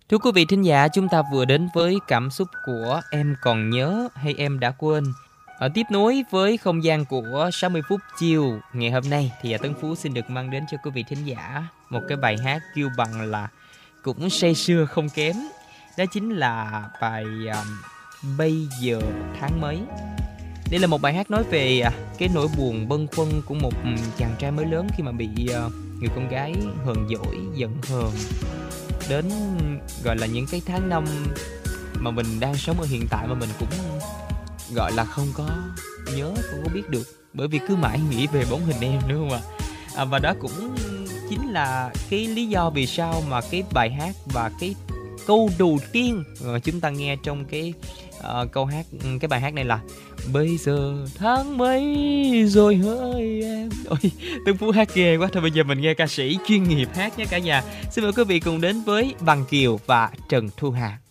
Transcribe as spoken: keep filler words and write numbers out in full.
Thưa quý vị thính giả, chúng ta vừa đến với cảm xúc của Em Còn Nhớ Hay Em Đã Quên. Ở tiếp nối với không gian của sáu mươi phút chiều ngày hôm nay thì Tấn Phú xin được mang đến cho quý vị thính giả một cái bài hát kêu bằng là cũng say sưa không kém. Đó chính là bài um, Bây Giờ Tháng Mấy. Đây là một bài hát nói về uh, cái nỗi buồn bâng khuâng của một um, chàng trai mới lớn khi mà bị uh, người con gái hờn dỗi, giận hờn. Đến gọi là những cái tháng năm mà mình đang sống ở hiện tại mà mình cũng gọi là không có nhớ, không có biết được, bởi vì cứ mãi nghĩ về bóng hình em, đúng không ạ? À, và đó cũng chính là cái lý do vì sao mà cái bài hát và cái câu đầu tiên mà chúng ta nghe trong cái uh, câu hát, cái bài hát này là bây giờ tháng mấy rồi hỡi em. Ôi, Tân Phú hát ghê quá. Thôi bây giờ mình nghe ca sĩ chuyên nghiệp hát nhé cả nhà. Xin mời quý vị cùng đến với Bằng Kiều và Trần Thu Hà.